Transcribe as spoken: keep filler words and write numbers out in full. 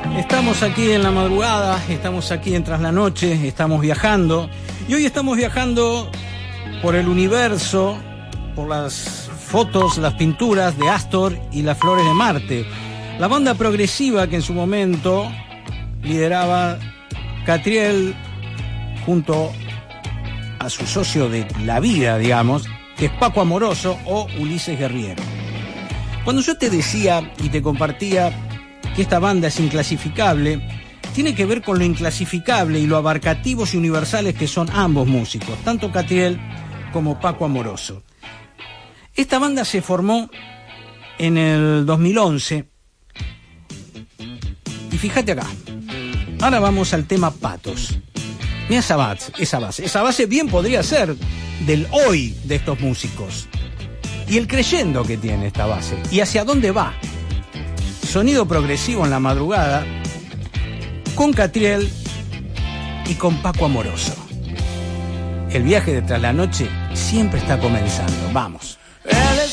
Estamos aquí en la madrugada, estamos aquí en Tras la Noche, estamos viajando. Y hoy estamos viajando por el universo, por las fotos, las pinturas de Astor y las Flores de Marte. La banda progresiva que en su momento lideraba Catriel junto a su socio de la vida, digamos, que es Paco Amoroso o Ulises Guerriero. Cuando yo te decía y te compartía que esta banda es inclasificable, tiene que ver con lo inclasificable y lo abarcativos y universales que son ambos músicos, tanto Catriel como Paco Amoroso. Esta banda se formó en el dos mil once y fíjate acá, ahora vamos al tema Patos. Mira esa base, esa base, esa base bien podría ser del hoy de estos músicos y el creyendo que tiene esta base y hacia dónde va. Sonido progresivo en la madrugada con Catriel y con Paco Amoroso. El viaje de Tras la Noche siempre está comenzando. Vamos.